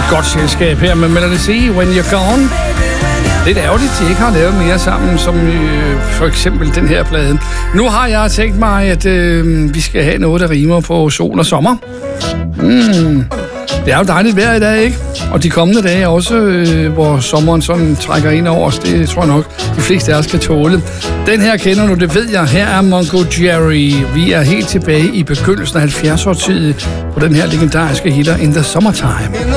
Godt selskab her med Melody C, When You're Gone. Lidt ærgerligt, de ikke har lavet mere sammen, som for eksempel den her plade. Nu har jeg tænkt mig, at vi skal have noget, der rimer på sol og sommer. Det er jo dejligt vejr i dag, ikke? Og de kommende dage også, hvor sommeren sådan trækker ind over os, det tror jeg nok, de fleste af os kan tåle. Den her kender du, det ved jeg. Her er Mungo Jerry. Vi er helt tilbage i begyndelsen af 70'er-årtiet på den her legendariske hitter In the Summertime.